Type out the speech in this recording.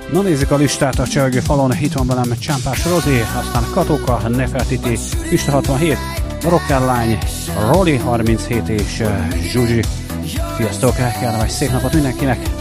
Na nézzük a listát, a Csevegő falon, itt van velem Csámpás Rozi, aztán Katóka, Nefertiti, Pista 67, Rockerlány, Roli 37 és Zsuzsi. Sziasztok, kellemes szép napot mindenkinek!